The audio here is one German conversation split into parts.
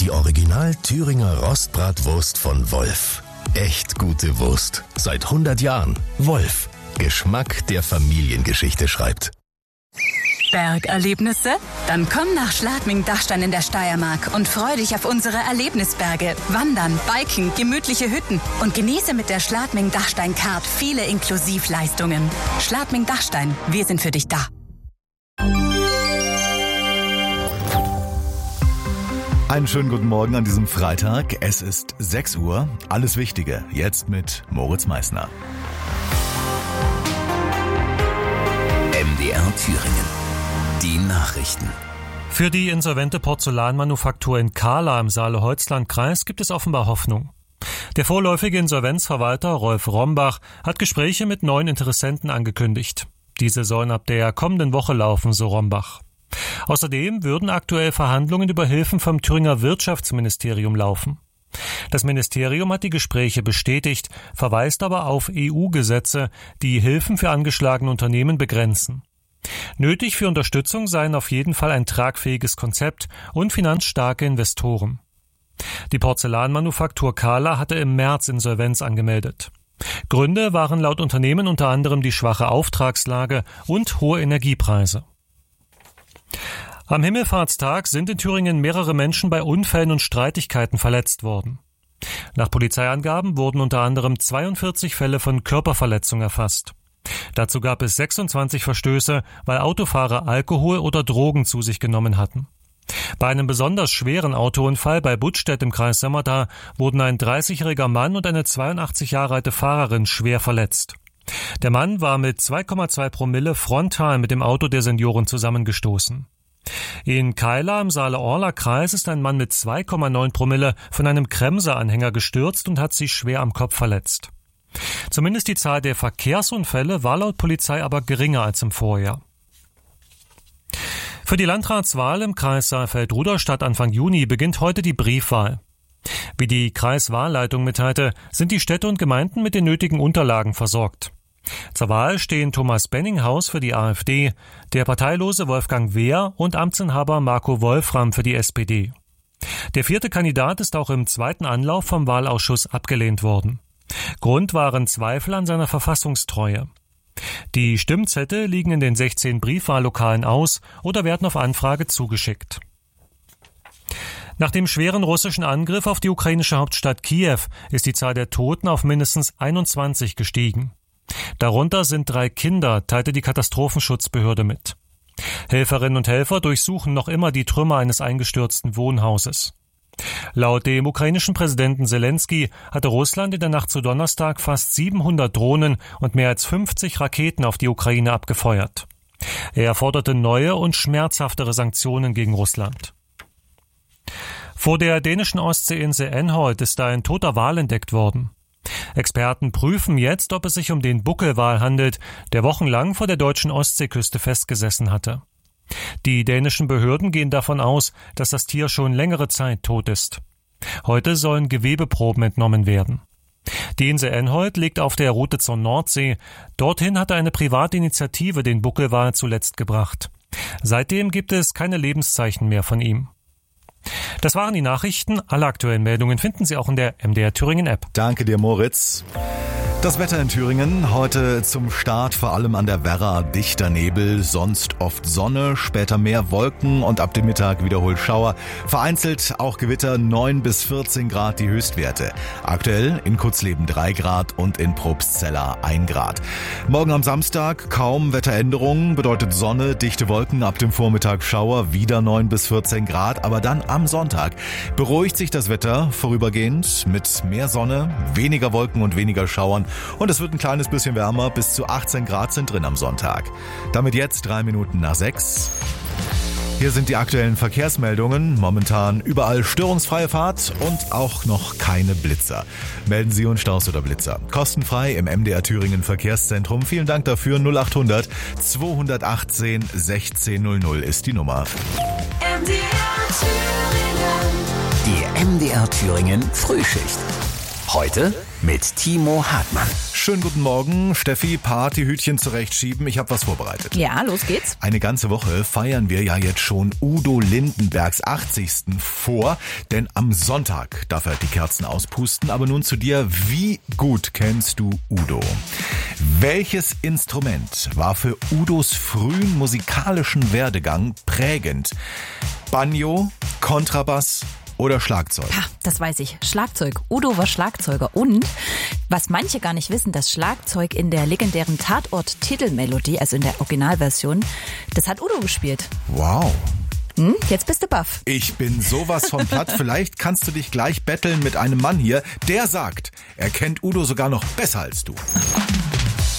Die Original Thüringer Rostbratwurst von Wolf. Echt gute Wurst. Seit 100 Jahren. Wolf. Geschmack, der Familiengeschichte schreibt. Bergerlebnisse? Dann komm nach Schladming-Dachstein in der Steiermark und freu dich auf unsere Erlebnisberge. Wandern, Biken, gemütliche Hütten und genieße mit der Schladming-Dachstein-Card viele Inklusivleistungen. Schladming-Dachstein, wir sind für dich da. Einen schönen guten Morgen an diesem Freitag. Es ist 6 Uhr. Alles Wichtige jetzt mit Moritz Meissner. MDR Thüringen. Die Nachrichten. Für die insolvente Porzellanmanufaktur in Kahla im Saale-Holzland-Kreis gibt es offenbar Hoffnung. Der vorläufige Insolvenzverwalter Rolf Rombach hat Gespräche mit 9 Interessenten angekündigt. Diese sollen ab der kommenden Woche laufen, so Rombach. Außerdem würden aktuell Verhandlungen über Hilfen vom Thüringer Wirtschaftsministerium laufen. Das Ministerium hat die Gespräche bestätigt, verweist aber auf EU-Gesetze, die Hilfen für angeschlagene Unternehmen begrenzen. Nötig für Unterstützung seien auf jeden Fall ein tragfähiges Konzept und finanzstarke Investoren. Die Porzellanmanufaktur Kahla hatte im März Insolvenz angemeldet. Gründe waren laut Unternehmen unter anderem die schwache Auftragslage und hohe Energiepreise. Am Himmelfahrtstag sind in Thüringen mehrere Menschen bei Unfällen und Streitigkeiten verletzt worden. Nach Polizeiangaben wurden unter anderem 42 Fälle von Körperverletzung erfasst. Dazu gab es 26 Verstöße, weil Autofahrer Alkohol oder Drogen zu sich genommen hatten. Bei einem besonders schweren Autounfall bei Buttstedt im Kreis Sömmerda wurden ein 30-jähriger Mann und eine 82 Jahre alte Fahrerin schwer verletzt. Der Mann war mit 2,2 Promille frontal mit dem Auto der Senioren zusammengestoßen. In Keila im Saale-Orla-Kreis ist ein Mann mit 2,9 Promille von einem Kremser-Anhänger gestürzt und hat sich schwer am Kopf verletzt. Zumindest die Zahl der Verkehrsunfälle war laut Polizei aber geringer als im Vorjahr. Für die Landratswahl im Kreis Saalfeld-Ruderstadt Anfang Juni beginnt heute die Briefwahl. Wie die Kreiswahlleitung mitteilte, sind die Städte und Gemeinden mit den nötigen Unterlagen versorgt. Zur Wahl stehen Thomas Benninghaus für die AfD, der parteilose Wolfgang Wehr und Amtsinhaber Marco Wolfram für die SPD. Der 4. Kandidat ist auch im 2. Anlauf vom Wahlausschuss abgelehnt worden. Grund waren Zweifel an seiner Verfassungstreue. Die Stimmzettel liegen in den 16 Briefwahllokalen aus oder werden auf Anfrage zugeschickt. Nach dem schweren russischen Angriff auf die ukrainische Hauptstadt Kiew ist die Zahl der Toten auf mindestens 21 gestiegen. Darunter sind 3 Kinder, teilte die Katastrophenschutzbehörde mit. Helferinnen und Helfer durchsuchen noch immer die Trümmer eines eingestürzten Wohnhauses. Laut dem ukrainischen Präsidenten Zelensky hatte Russland in der Nacht zu Donnerstag fast 700 Drohnen und mehr als 50 Raketen auf die Ukraine abgefeuert. Er forderte neue und schmerzhaftere Sanktionen gegen Russland. Vor der dänischen Ostseeinsel Enholt ist ein toter Wal entdeckt worden. Experten prüfen jetzt, ob es sich um den Buckelwal handelt, der wochenlang vor der deutschen Ostseeküste festgesessen hatte. Die dänischen Behörden gehen davon aus, dass das Tier schon längere Zeit tot ist. Heute sollen Gewebeproben entnommen werden. Die Insel Enholt liegt auf der Route zur Nordsee. Dorthin hatte eine private Initiative den Buckelwal zuletzt gebracht. Seitdem gibt es keine Lebenszeichen mehr von ihm. Das waren die Nachrichten. Alle aktuellen Meldungen finden Sie auch in der MDR Thüringen App. Danke dir, Moritz. Das Wetter in Thüringen, heute zum Start vor allem an der Werra dichter Nebel, sonst oft Sonne, später mehr Wolken und ab dem Mittag wiederholt Schauer. Vereinzelt auch Gewitter, 9 bis 14 Grad die Höchstwerte. Aktuell in Kutzleben 3 Grad und in Probstzella 1 Grad. Morgen am Samstag kaum Wetteränderungen, bedeutet Sonne, dichte Wolken, ab dem Vormittag Schauer, wieder 9 bis 14 Grad. Aber dann am Sonntag beruhigt sich das Wetter vorübergehend mit mehr Sonne, weniger Wolken und weniger Schauern. Und es wird ein kleines bisschen wärmer, bis zu 18 Grad sind drin am Sonntag. Damit jetzt 3 Minuten nach 6. Hier sind die aktuellen Verkehrsmeldungen. Momentan überall störungsfreie Fahrt und auch noch keine Blitzer. Melden Sie uns Staus oder Blitzer. Kostenfrei im MDR Thüringen Verkehrszentrum. Vielen Dank dafür. 0800 218 1600 ist die Nummer. Die MDR Thüringen Frühschicht. Heute mit Timo Hartmann. Schönen guten Morgen, Steffi, Partyhütchen zurechtschieben. Ich habe was vorbereitet. Ja, los geht's. Eine ganze Woche feiern wir ja jetzt schon Udo Lindenbergs 80. vor, denn am Sonntag darf er die Kerzen auspusten. Aber nun zu dir, wie gut kennst du Udo? Welches Instrument war für Udos frühen musikalischen Werdegang prägend? Banjo, Kontrabass oder Schlagzeug? Ha, das weiß ich. Schlagzeug. Udo war Schlagzeuger. Und, was manche gar nicht wissen, das Schlagzeug in der legendären Tatort-Titelmelodie, also in der Originalversion, das hat Udo gespielt. Wow. Jetzt bist du baff. Ich bin sowas von platt. Vielleicht kannst du dich gleich betteln mit einem Mann hier, der sagt, er kennt Udo sogar noch besser als du.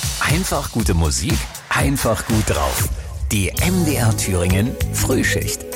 Einfach gute Musik, einfach gut drauf. Die MDR Thüringen Frühschicht.